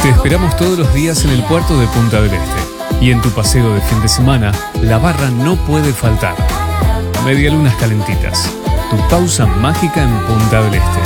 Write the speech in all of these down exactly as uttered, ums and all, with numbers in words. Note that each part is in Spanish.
Te esperamos todos los días en el puerto de Punta del Este. Y en tu paseo de fin de semana, la barra no puede faltar. Medialunas calentitas. Tu pausa mágica en Punta del Este.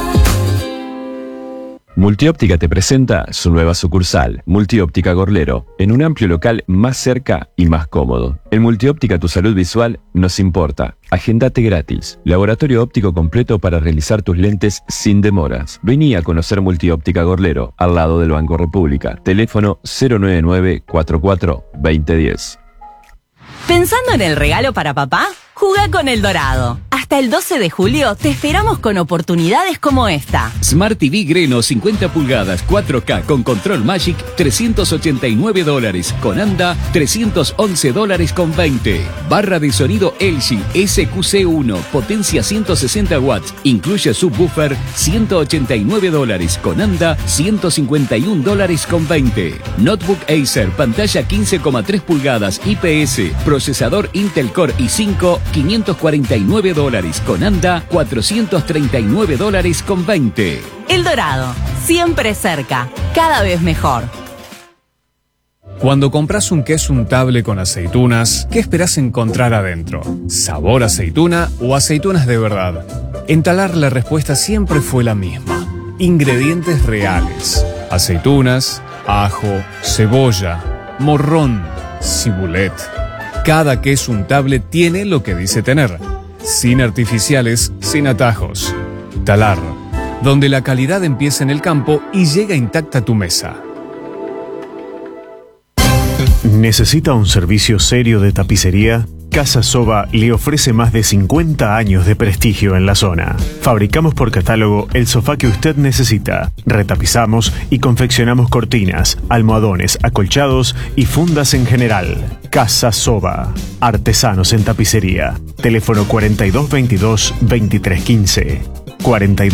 Multióptica te presenta su nueva sucursal, Multióptica Gorlero, en un amplio local más cerca y más cómodo. En Multióptica tu salud visual nos importa. Agendate gratis. Laboratorio óptico completo para realizar tus lentes sin demoras. Vení a conocer Multióptica Gorlero, al lado del Banco República. Teléfono cero nueve nueve, cuatro cuatro, dos cero uno cero. ¿Pensando en el regalo para papá? Jugá con El Dorado. Hasta el doce de julio te esperamos con oportunidades como esta. Smart T V Greno cincuenta pulgadas cuatro K con control Magic trescientos ochenta y nueve dólares. Con anda trescientos once dólares con veinte. Barra de sonido L G S Q C uno, potencia ciento sesenta watts. Incluye subwoofer ciento ochenta y nueve dólares. Con anda ciento cincuenta y un dólares con veinte. Notebook Acer, pantalla quince coma tres pulgadas I P S. Procesador Intel Core i cinco, quinientos cuarenta y nueve dólares. Con anda cuatrocientos treinta y nueve dólares con veinte. El Dorado, siempre cerca, cada vez mejor. Cuando compras un queso untable con aceitunas, ¿qué esperás encontrar adentro? ¿Sabor aceituna o aceitunas de verdad? En Talar la respuesta siempre fue la misma. Ingredientes reales. Aceitunas, ajo, cebolla, morrón, cibulet. Cada queso untable tiene lo que dice tener. Sin artificiales, sin atajos. Talar, donde la calidad empieza en el campo y llega intacta a tu mesa. ¿Necesita un servicio serio de tapicería? Casa Soba le ofrece más de cincuenta años de prestigio en la zona. Fabricamos por catálogo el sofá que usted necesita. Retapizamos y confeccionamos cortinas, almohadones, acolchados y fundas en general. Casa Soba. Artesanos en tapicería. Teléfono cuarenta y dos veintidós, veintitrés quince. cuarenta y dos